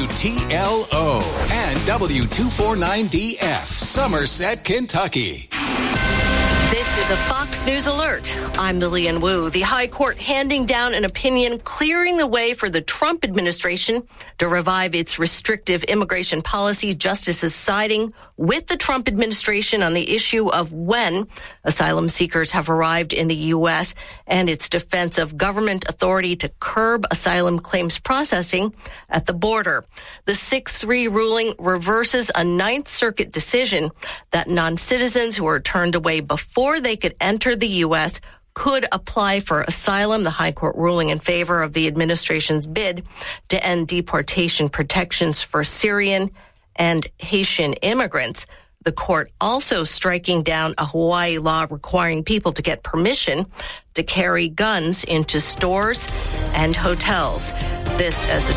WTLO and W249DF, Somerset, Kentucky. This is a Fox News alert. I'm Lillian Wu. The High Court handing down an opinion clearing the way for the Trump administration to revive its restrictive immigration policy. Justices siding with the Trump administration on the issue of when asylum seekers have arrived in the U.S. and its defense of government authority to curb asylum claims processing at the border. The 6-3 ruling reverses a Ninth Circuit decision that non-citizens who are turned away before they could enter the U.S. could apply for asylum. The High Court ruling in favor of the administration's bid to end deportation protections for Syrian and Haitian immigrants. The court also striking down a Hawaii law requiring people to get permission to carry guns into stores and hotels. This is a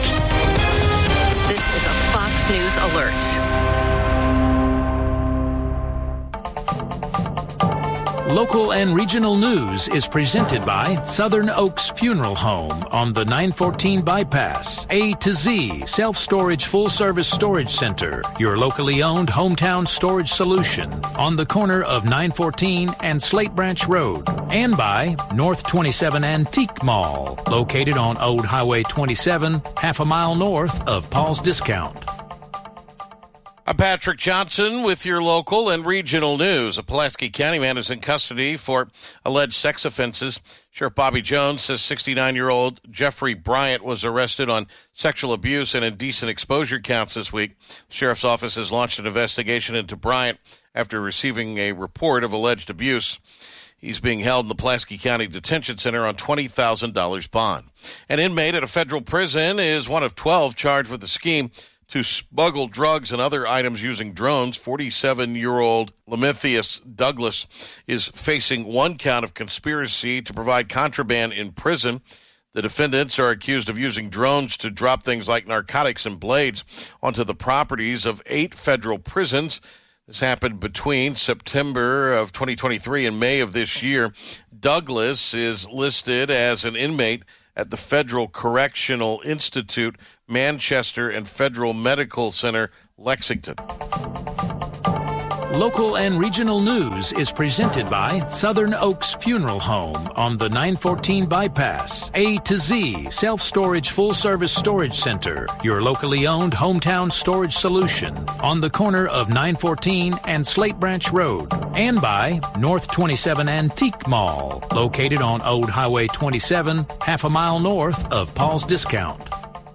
Fox News alert. Local and regional news is presented by Southern Oaks Funeral Home on the 914 bypass. A to Z self-storage full-service storage center, your locally owned hometown storage solution on the corner of 914 and Slate Branch Road. And by North 27 Antique Mall, located on Old Highway 27, half a mile north of Paul's Discount. I'm Patrick Johnson with your local and regional news. A Pulaski County man is in custody for alleged sex offenses. Sheriff Bobby Jones says 69-year-old Jeffrey Bryant was arrested on sexual abuse and indecent exposure counts this week. The sheriff's office has launched an investigation into Bryant after receiving a report of alleged abuse. He's being held in the Pulaski County Detention Center on $20,000 bond. An inmate at a federal prison is one of 12 charged with the scheme to smuggle drugs and other items using drones. 47-year-old Lemithius Douglas is facing one count of conspiracy to provide contraband in prison. The defendants are accused of using drones to drop things like narcotics and blades onto the properties of 8 federal prisons. This happened between September of 2023 and May of this year. Douglas is listed as an inmate at the Federal Correctional Institute, Manchester, and Federal Medical Center, Lexington. Local and regional news is presented by Southern Oaks Funeral Home on the 914 bypass. A to Z self-storage full-service storage center, your locally owned hometown storage solution on the corner of 914 and Slate Branch Road. And by North 27 Antique Mall, located on Old Highway 27, half a mile north of Paul's Discount.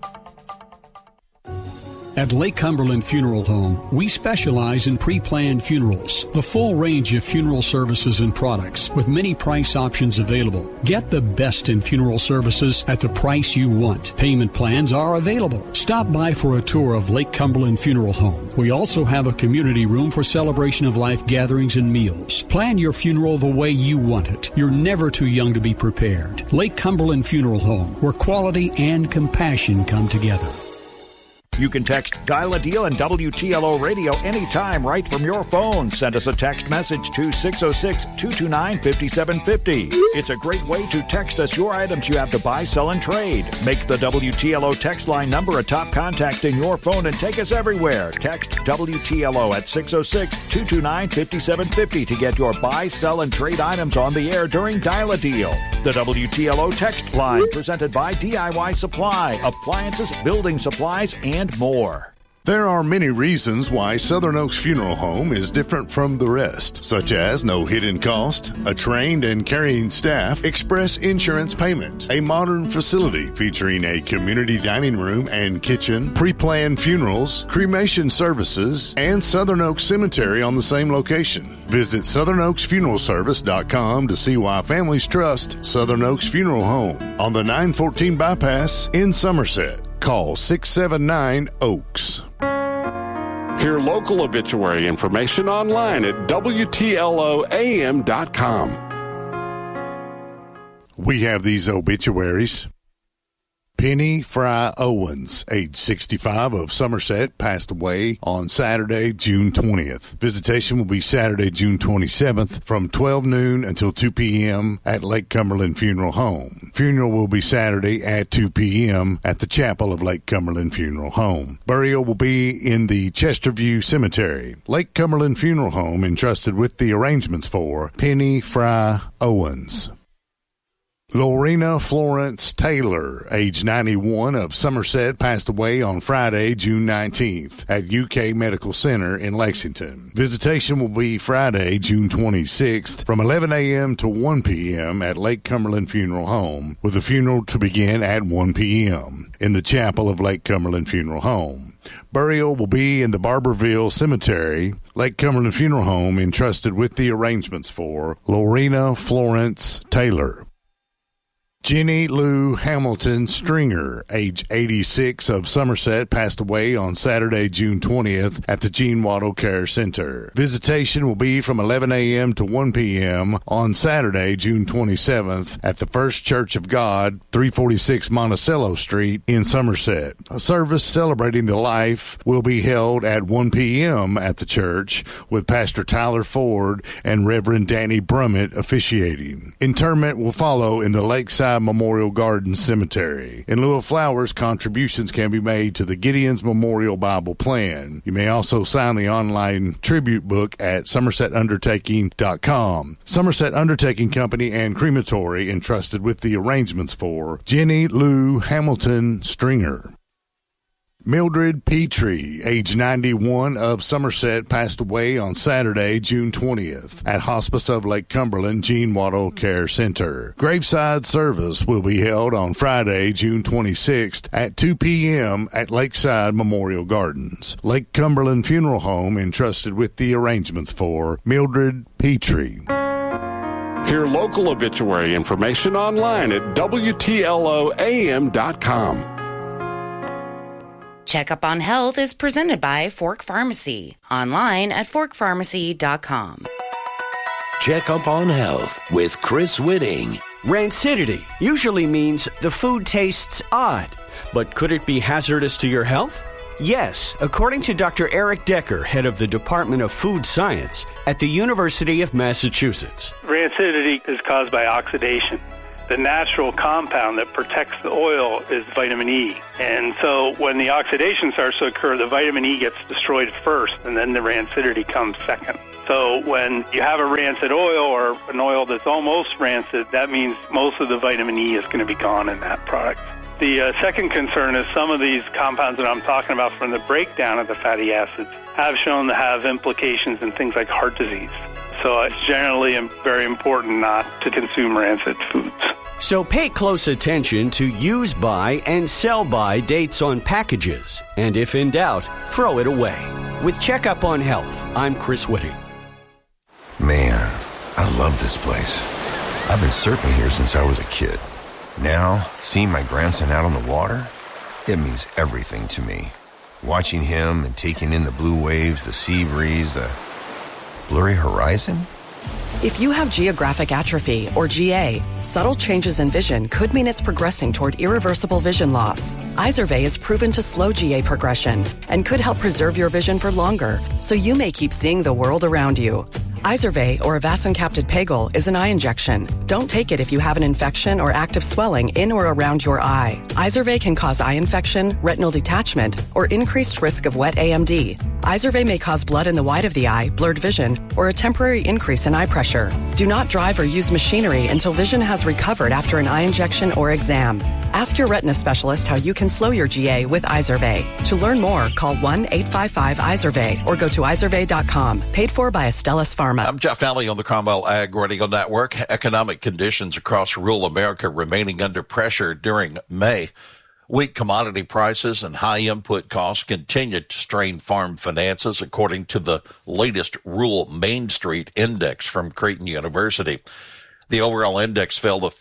At Lake Cumberland Funeral Home, we specialize in pre-planned funerals, the full range of funeral services and products with many price options available. Get the best in funeral services at the price you want. Payment plans are available. Stop by for a tour of Lake Cumberland Funeral Home. We also have a community room for celebration of life gatherings and meals. Plan your funeral the way you want it. You're never too young to be prepared. Lake Cumberland Funeral Home, where quality and compassion come together. You can text Dial a Deal and WTLO Radio anytime right from your phone. Send us a text message to 606-229-5750. It's a great way to text us your items you have to buy, sell, and trade. Make the WTLO text line number a top contact in your phone and take us everywhere. Text WTLO at 606-229-5750 to get your buy, sell, and trade items on the air during Dial a Deal. The WTLO text line presented by DIY Supply, appliances, building supplies, and more. There are many reasons why Southern Oaks Funeral Home is different from the rest, such as no hidden cost, a trained and caring staff, express insurance payment, a modern facility featuring a community dining room and kitchen, pre-planned funerals, cremation services, and Southern Oaks Cemetery on the same location. Visit SouthernOaksFuneralService.com to see why families trust Southern Oaks Funeral Home on the 914 bypass in Somerset. Call 679-OAKS. Hear local obituary information online at WTLOAM.com. We have these obituaries. Penny Fry Owens, age 65, of Somerset, passed away on Saturday, June 20th. Visitation will be Saturday, June 27th from 12 noon until 2 p.m. at Lake Cumberland Funeral Home. Funeral will be Saturday at 2 p.m. at the chapel of Lake Cumberland Funeral Home. Burial will be in the Chesterview Cemetery. Lake Cumberland Funeral Home entrusted with the arrangements for Penny Fry Owens. Lorena Florence Taylor, age 91, of Somerset, passed away on Friday, June 19th at UK Medical Center in Lexington. Visitation will be Friday, June 26th from 11 a.m. to 1 p.m. at Lake Cumberland Funeral Home, with the funeral to begin at 1 p.m. in the chapel of Lake Cumberland Funeral Home. Burial will be in the Barberville Cemetery. Lake Cumberland Funeral Home entrusted with the arrangements for Lorena Florence Taylor. Jenny Lou Hamilton Stringer, age 86, of Somerset, passed away on Saturday, June 20th at the Gene Waddle Care Center. Visitation will be from 11 a.m. to 1 p.m. on Saturday, June 27th at the First Church of God, 346 Monticello Street in Somerset. A service celebrating the life will be held at 1 p.m. at the church, with Pastor Tyler Ford and Reverend Danny Brummett officiating. Interment will follow in the Lakeside Memorial Garden Cemetery. In lieu of flowers, contributions can be made to the Gideon's Memorial Bible Plan. You may also sign the online tribute book at somersetundertaking.com. Somerset Undertaking Company and Crematory entrusted with the arrangements for Jenny Lou Hamilton Stringer. Mildred Petrie, age 91, of Somerset, passed away on Saturday, June 20th at Hospice of Lake Cumberland Gene Waddle Care Center. Graveside service will be held on Friday, June 26th at 2 p.m. at Lakeside Memorial Gardens. Lake Cumberland Funeral Home entrusted with the arrangements for Mildred Petrie. Hear local obituary information online at WTLOAM.com. Checkup on Health is presented by Fork Pharmacy. Online at forkpharmacy.com. Checkup on Health with Chris Whitting. Rancidity usually means the food tastes odd, but could it be hazardous to your health? Yes, according to Dr. Eric Decker, head of the Department of Food Science at the University of Massachusetts. Rancidity is caused by oxidation. The natural compound that protects the oil is vitamin E. And so when the oxidation starts to occur, the vitamin E gets destroyed first, and then the rancidity comes second. So when you have a rancid oil or an oil that's almost rancid, that means most of the vitamin E is going to be gone in that product. The second concern is some of these compounds that I'm talking about from the breakdown of the fatty acids have shown to have implications in things like heart disease. So it's generally very important not to consume rancid foods. So pay close attention to use by and sell by dates on packages. And if in doubt, throw it away. With Checkup on Health, I'm Chris Whitting. Man, I love this place. I've been surfing here since I was a kid. Now, seeing my grandson out on the water, it means everything to me. Watching him and taking in the blue waves, the sea breeze, the blurry horizon? If you have geographic atrophy, or GA, subtle changes in vision could mean it's progressing toward irreversible vision loss. Izervay is proven to slow GA progression and could help preserve your vision for longer, so you may keep seeing the world around you. Izervay, or avacincaptad pegol, is an eye injection. Don't take it if you have an infection or active swelling in or around your eye. Izervay can cause eye infection, retinal detachment, or increased risk of wet AMD. Izervay may cause blood in the white of the eye, blurred vision, or a temporary increase in eye pressure. Do not drive or use machinery until vision has recovered after an eye injection or exam. Ask your retina specialist how you can slow your GA with Izervay. To learn more, call 1-855-IZERVAY or go to izervay.com. Paid for by Astellas Pharma. I'm Jeff Nally on the Cromwell Ag Radio Network. Economic conditions across rural America remaining under pressure during May. Weak commodity prices and high input costs continued to strain farm finances, according to the latest Rural Main Street Index from Creighton University. The overall index fell to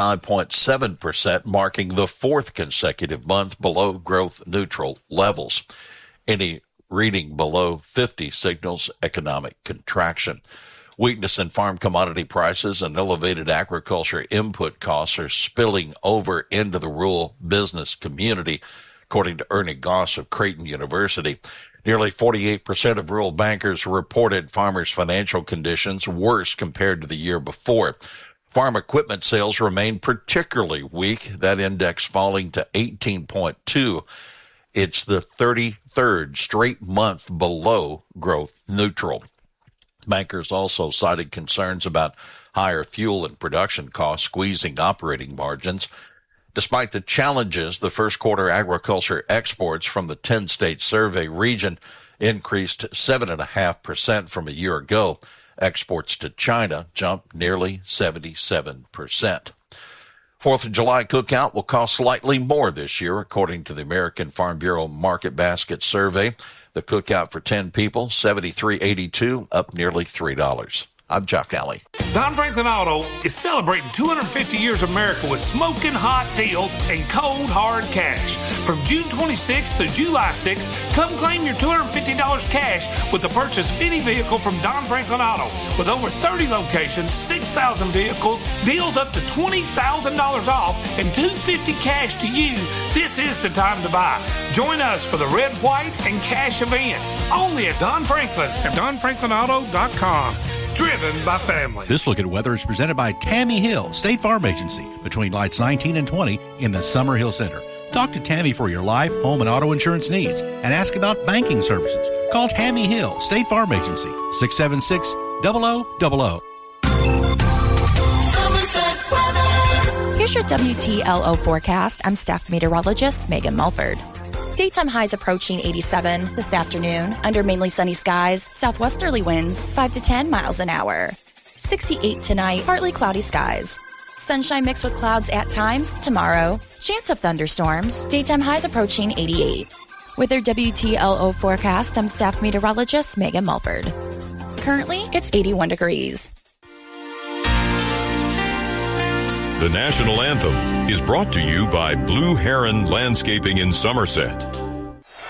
45.7%, marking the fourth consecutive month below growth neutral levels. Any reading below 50 signals economic contraction. Weakness in farm commodity prices and elevated agriculture input costs are spilling over into the rural business community, according to Ernie Goss of Creighton University. Nearly 48% of rural bankers reported farmers' financial conditions worse compared to the year before. Farm equipment sales remain particularly weak, that index falling to 18.2. It's the 33rd straight month below growth neutral. Bankers also cited concerns about higher fuel and production costs squeezing operating margins. Despite the challenges, the first quarter agriculture exports from the 10-state survey region increased 7.5% from a year ago. Exports to China jumped nearly 77%. 4th of July cookout will cost slightly more this year, according to the American Farm Bureau Market Basket Survey. The cookout for 10 people, $73.82, up nearly $3. I'm Jeff Daly. Don Franklin Auto is celebrating 250 years of America with smoking hot deals and cold, hard cash. From June 26th to July 6th, come claim your $250 cash with the purchase of any vehicle from Don Franklin Auto. With over 30 locations, 6,000 vehicles, deals up to $20,000 off, and $250 cash to you, this is the time to buy. Join us for the Red, White, and Cash event, only at Don Franklin at DonFranklinAuto.com. Driven by family. This look at weather is presented by Tammy Hill, State Farm Agency, between lights 19 and 20 in the Summer Hill Center. Talk to Tammy for your life, home, and auto insurance needs, and ask about banking services. Call Tammy Hill, State Farm Agency, 676-0000. Here's your WTLO forecast. I'm staff meteorologist Megan Mulford. Daytime highs approaching 87 this afternoon under mainly sunny skies, southwesterly winds 5 to 10 miles an hour. 68 tonight, partly cloudy skies. Sunshine mixed with clouds at times tomorrow. Chance of thunderstorms, daytime highs approaching 88. With their WTLO forecast, I'm staff meteorologist Megan Mulford. Currently, it's 81 degrees. The national anthem is brought to you by Blue Heron Landscaping in Somerset.